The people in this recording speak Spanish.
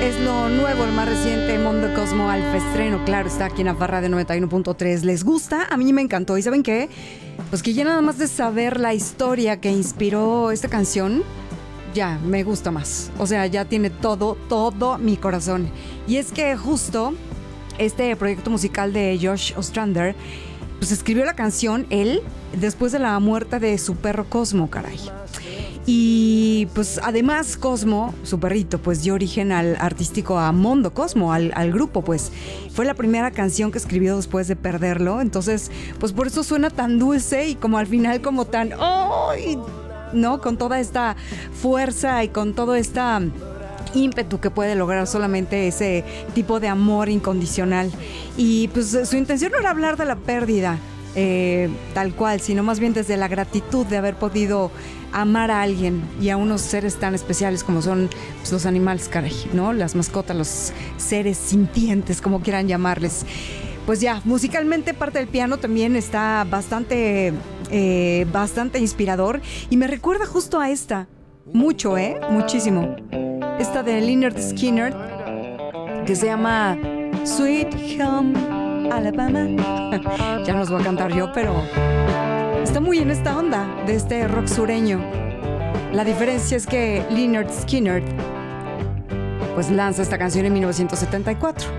Es lo nuevo, el más reciente, Mondo Cosmo Alfa estreno. Claro, está aquí en la barra de 91.3. ¿Les gusta? A mí me encantó. ¿Y saben qué? Pues que ya nada más de saber la historia que inspiró esta canción, ya me gusta más. O sea, ya tiene todo mi corazón. Y es que justo este proyecto musical de Josh Ostrander, pues escribió la canción él después de la muerte de su perro Cosmo, caray. Y pues además Cosmo, su perrito, pues dio origen al artístico, a Mondo Cosmo, al grupo, pues fue la primera canción que escribió después de perderlo. Entonces pues por eso suena tan dulce y como al final como tan ¡ay! ¿No? Con toda esta fuerza y con todo esta ímpetu que puede lograr solamente ese tipo de amor incondicional. Y pues su intención no era hablar de la pérdida tal cual, sino más bien desde la gratitud de haber podido amar a alguien y a unos seres tan especiales como son pues, los animales, caray, ¿no? Las mascotas, los seres sintientes, como quieran llamarles. Pues ya, musicalmente parte del piano también está bastante inspirador y me recuerda justo a esta, mucho, muchísimo. Esta de Lynyrd Skynyrd, que se llama Sweet Home Alabama. Ya nos voy a cantar yo, pero está muy en esta onda de este rock sureño. La diferencia es que Lynyrd Skynyrd pues lanza esta canción en 1974.